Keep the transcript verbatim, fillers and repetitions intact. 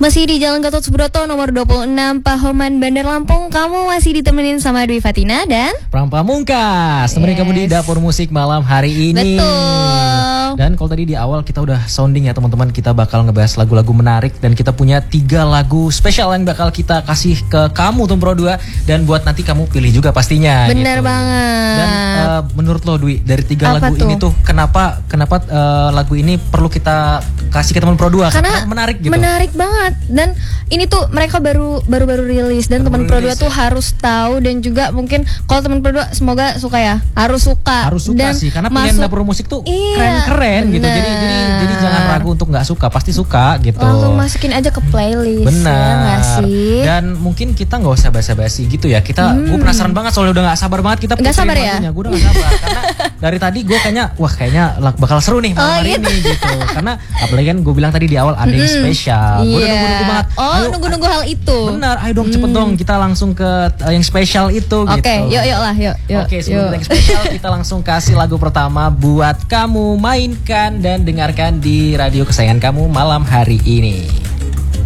Masih di Jalan Gatot Subroto nomor dua puluh enam Pahoman Bandar Lampung. Kamu masih ditemenin sama Dwi Fatina dan Pram Pamungkas. Temenin yes. kamu di Dapur Musik malam hari ini. Betul. Dan kalau tadi di awal kita udah sounding ya teman-teman, kita bakal ngebahas lagu-lagu menarik. Dan kita punya tiga lagu spesial yang bakal kita kasih ke kamu Tum Pro dua. Dan buat nanti kamu pilih juga pastinya. Bener gitu. banget. Dan uh, menurut lo Dwi, dari tiga Apa lagu tuh? ini tuh Kenapa kenapa uh, lagu ini perlu kita kasih ke teman Pro dua? Karena, Karena menarik gitu. Menarik banget. Dan ini tuh mereka baru baru baru rilis. Dan teman Pro dua tuh ya. harus tahu. Dan juga mungkin kalau teman Pro dua semoga suka ya. Harus suka. Harus suka dan sih. Karena pilihan masuk, Dapur Musik tuh iya, keren-keren gitu. Jadi jadi jadi jangan ragu untuk nggak suka, pasti suka gitu. Langsung masukin aja ke playlist. Benar. Ya gak sih? Dan mungkin kita nggak usah basa-basi gitu ya. Kita, hmm. gue penasaran banget soalnya udah nggak sabar banget kita Nggak sabar ya? Gue udah nggak sabar karena dari tadi gue kayaknya wah kayaknya bakal seru nih malam Oh, hari gitu. ini gitu. Karena apalagi kan gue bilang tadi di awal ada yang Mm-mm. spesial. Gue udah Iya. nunggu-nunggu banget. Oh, Ayo, nunggu-nunggu hal itu. Benar, ayo dong cepet Hmm. dong kita langsung ke uh, yang spesial itu Oke, gitu. yuk yuk lah, yuk. yuk Oke, sebelum yuk. kita yang spesial kita langsung kasih lagu pertama buat kamu, mainkan dan dengarkan di radio kesayangan kamu malam hari ini.